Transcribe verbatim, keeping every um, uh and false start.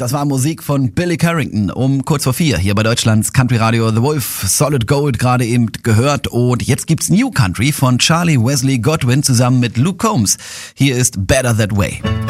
Das war Musik von Billy Carrington um kurz vor vier hier bei Deutschlands Country Radio. The Wolf, Solid Gold gerade eben gehört. Und jetzt gibt's New Country von Charlie Wesley Godwin zusammen mit Luke Combs. Hier ist Better That Way.